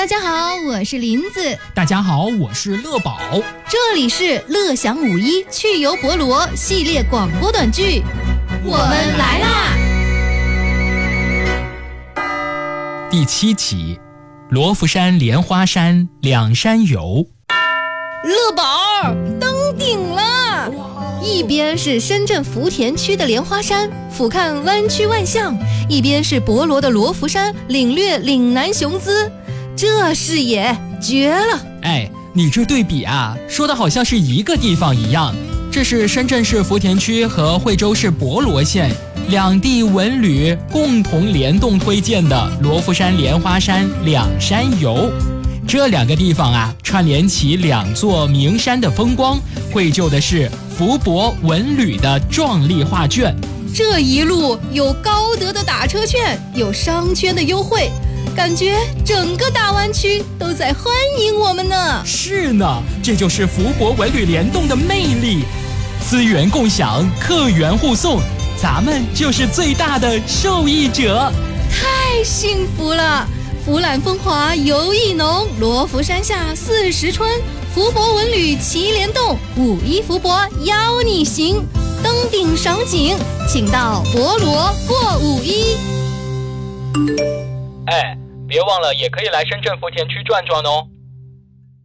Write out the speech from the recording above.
大家好，我是林子。 大家好，我是乐宝。 这里是乐享51趣游博罗系列广播短剧，我们来啦！ 第7集，罗浮山莲花山两山游。 乐宝登顶了，一边是深圳福田区的莲花山，俯瞰湾区万象；一边是博罗的罗浮山，领略岭南雄姿。这视野绝了！ 哎，你这对比啊，说的好像是一个地方一样。这是深圳市福田区和惠州市博罗县两地文旅共同联动推荐的罗浮山莲花山两山游。这两个地方啊，串联起两座名山的风光，绘就的是福博文旅的壮丽画卷。 这一路有高德的打车券，有商圈的优惠，感觉整个大湾区都在欢迎我们呢。 是呢，这就是福博文旅联动的魅力，资源共享，客源互送，咱们就是最大的受益者。 太幸福了！俯览风华游意浓，罗浮山下40春，福博文旅齐联动，51福博邀你行，登顶赏景，请到博罗过51。 哎，别忘了也可以来深圳福田区转转哦。